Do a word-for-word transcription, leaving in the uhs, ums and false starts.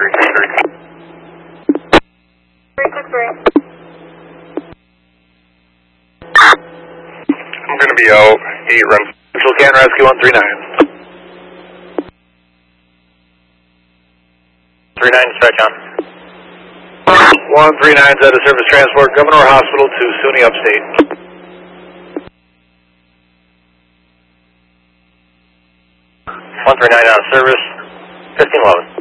three six three. three six three. I'm going to be out. eight run. Central Can Rescue one three nine. three nine, stretch on. one three nine is at a service transport, Governor Hospital to SUNY Upstate. one three nine out of service, fifteen eleven.